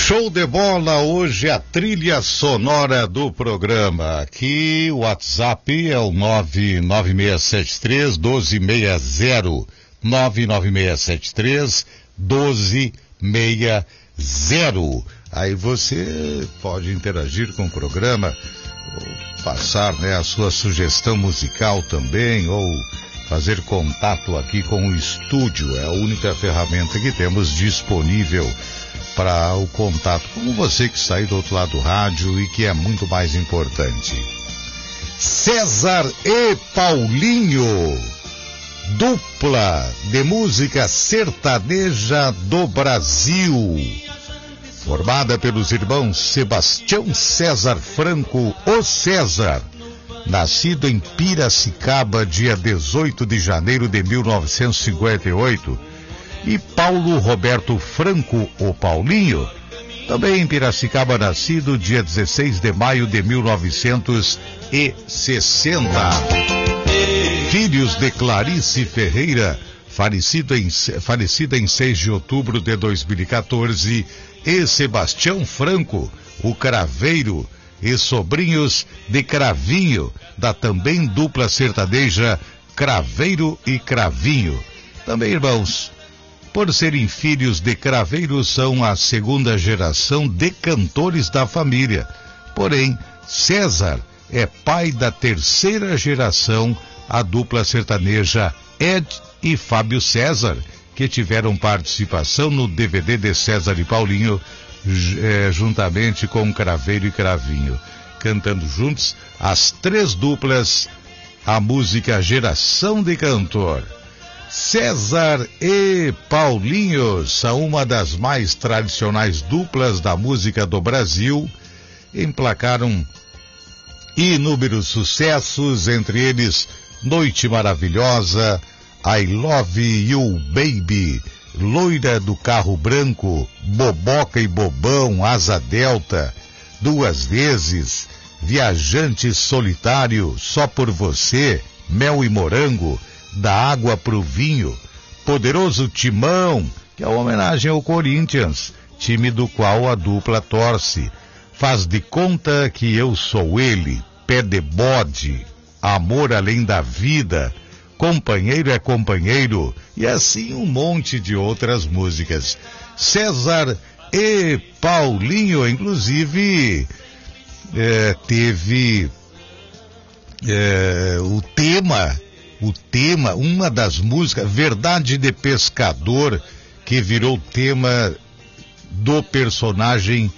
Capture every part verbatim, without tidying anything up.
Show de bola, hoje a trilha sonora do programa. Aqui o WhatsApp é o nove nove seis sete três, um dois seis zero, nove nove seis sete três, um dois seis zero. Aí você pode interagir com o programa, passar, né, a sua sugestão musical também, ou fazer contato aqui com o estúdio. É a única ferramenta que temos disponível para o contato com você que está aí do outro lado do rádio e que é muito mais importante. César e Paulinho, dupla de música sertaneja do Brasil, formada pelos irmãos Sebastião César Franco, o César, nascido em Piracicaba, dia dezoito de janeiro de mil novecentos e cinquenta e oito, e Paulo Roberto Franco, o Paulinho, também em Piracicaba, nascido dia dezesseis de maio de mil novecentos e sessenta. Filhos de Clarice Ferreira, falecida em, falecida em seis de outubro de dois mil e quatorze, e Sebastião Franco, o Craveiro, e sobrinhos de Cravinho, da também dupla sertaneja Craveiro e Cravinho. Também irmãos, por serem filhos de Craveiro, são a segunda geração de cantores da família. Porém, César é pai da terceira geração, a dupla sertaneja Ed e Fábio César, que tiveram participação no D V D de César e Paulinho, eh, juntamente com Craveiro e Cravinho, cantando juntos as três duplas, a música Geração de Cantor. César e Paulinho são uma das mais tradicionais duplas da música do Brasil, emplacaram inúmeros sucessos, entre eles Noite Maravilhosa, I Love You Baby, Loira do Carro Branco, Boboca e Bobão, Asa Delta, Duas Vezes, Viajante Solitário, Só por Você, Mel e Morango, Da Água pro Vinho, Poderoso Timão, que é uma homenagem ao Corinthians, time do qual a dupla torce, Faz de Conta que Eu Sou Ele, Pé de Bode, Amor Além da Vida, Companheiro é Companheiro, e assim um monte de outras músicas. César e Paulinho, inclusive, é, teve é, o tema, o tema, uma das músicas, Verdade de Pescador, que virou tema do personagem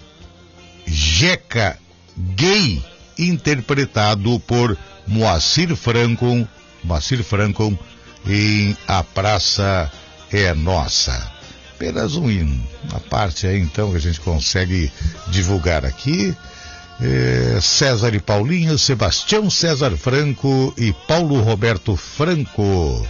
Jeca Gay, interpretado por Moacir Franco, Moacir Franco em A Praça é Nossa. Apenas um, uma parte aí então que a gente consegue divulgar aqui. É, César e Paulinho, Sebastião César Franco e Paulo Roberto Franco.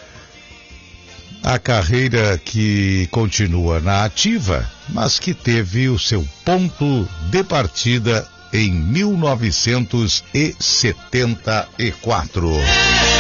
A carreira que continua na ativa, mas que teve o seu ponto de partida em mil novecentos e setenta e quatro.